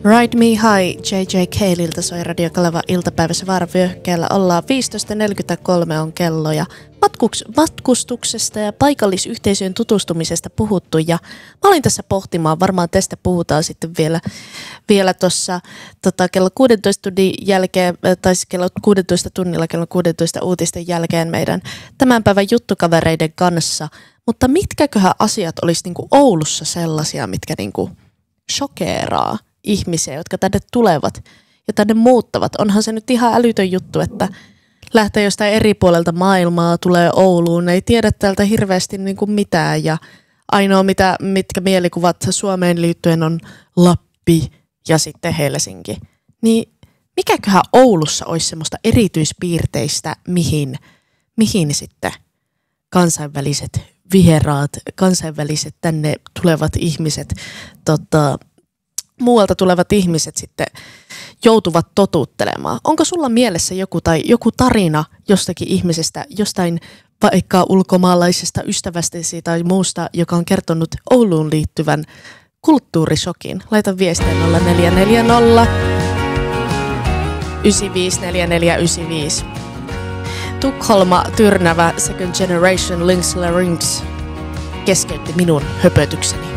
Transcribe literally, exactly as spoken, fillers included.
Ride Me High J J Caleilta soi Radio Kaleva iltapäivässä vaaravyöhykkeellä. Ollaan viisitoista neljäkymmentäkolme on kello ja matkustuksesta ja paikallisyhteisöjen tutustumisesta puhuttu. Ja mä olin tässä pohtimaan, varmaan tästä puhutaan sitten vielä, vielä tuossa tota, kello kuusitoista tunnin jälkeen, tai kello kuusitoista tunnilla kello kuusitoista uutisten jälkeen meidän tämän päivän juttukavereiden kanssa. Mutta mitkäköhän asiat olisi niinku Oulussa sellaisia, mitkä niinku shokeeraa ihmisiä, jotka tänne tulevat ja tänne muuttavat. Onhan se nyt ihan älytön juttu, että lähtee jostain eri puolelta maailmaa, tulee Ouluun, ei tiedä täältä hirveästi niin kuin mitään ja ainoa mitä, mitkä mielikuvat Suomeen liittyen on Lappi ja sitten Helsinki. Niin mikäköhän Oulussa olisi semmoista erityispiirteistä, mihin, mihin sitten kansainväliset vieraat, kansainväliset tänne tulevat ihmiset, tota, muualta tulevat ihmiset sitten joutuvat totuttelemaan. Onko sulla mielessä joku tai joku tarina jostakin ihmisestä, jostain vaikka ulkomaalaisesta ystävästäsi tai muusta, joka on kertonut Ouluun liittyvän kulttuurishokin? Laita viestiä nolla neljä neljä nolla yhdeksän viisi neljä neljä yhdeksän viisi. Tukholma Tyrnävä Second Generation Lynx Larynx keskeytti minun höpötykseni.